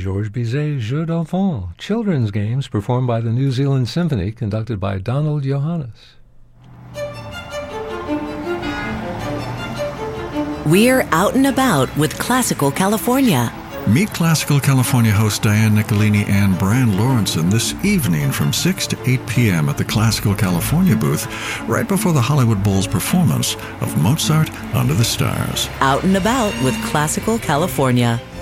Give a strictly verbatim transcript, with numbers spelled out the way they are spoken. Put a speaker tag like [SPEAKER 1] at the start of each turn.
[SPEAKER 1] Georges Bizet's Jeux d'Enfants, children's games performed by the New Zealand Symphony, conducted by Donald Johannes.
[SPEAKER 2] We're out and about with Classical California.
[SPEAKER 3] Meet Classical California host Diane Nicolini and Brian Lawrenson this evening from six to eight p.m. at the Classical California booth, right before the Hollywood Bowl's performance of Mozart Under the Stars.
[SPEAKER 2] Out and about with Classical California.